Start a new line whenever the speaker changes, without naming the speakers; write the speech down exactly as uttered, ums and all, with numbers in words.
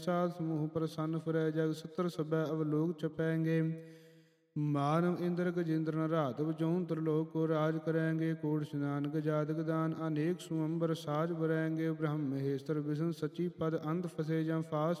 साध समूह प्रसन्न फिरै जग सत्र सबै अवलोक चपैंगे। मानव इंद्र गजेंद्र न रात बजौन त्रिलोक को राज करेंगे। कोट स्नान गजाद गदान अनेक सुअंबर साज बरेंगे। ब्रह्म महेश्वर विष्णु सची पद अंत फसे जम फास